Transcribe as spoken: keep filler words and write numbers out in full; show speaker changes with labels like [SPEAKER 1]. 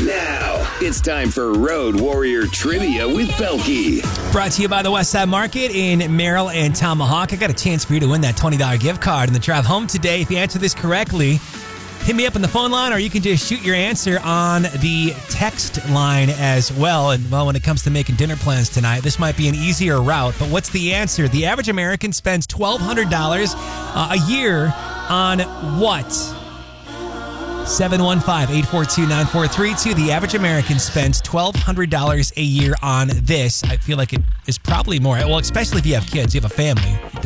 [SPEAKER 1] Now, it's time for Road Warrior Trivia with Belky.
[SPEAKER 2] Brought to you by the Westside Market in Merrill and Tomahawk. I got a chance for you to win that twenty dollars gift card in the drive home today. If you answer this correctly, hit me up on the phone line, or you can just shoot your answer on the text line as well. And, well, when it comes to making dinner plans tonight, this might be an easier route. But what's the answer? The average American spends twelve hundred dollars uh, a year on what? seven one five, eight four two, nine four three two. The average American spends twelve hundred dollars a year on this. I feel like it is probably more. Well, especially if you have kids, you have a family.